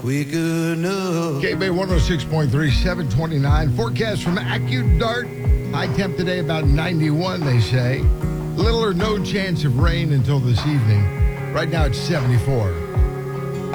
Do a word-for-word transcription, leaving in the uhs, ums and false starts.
Quick enough. K-Bay one oh six point three, seven twenty-nine. Forecast from AccuDart. High temp today about ninety-one, they say. Little or no chance of rain until this evening. Right now it's seventy-four.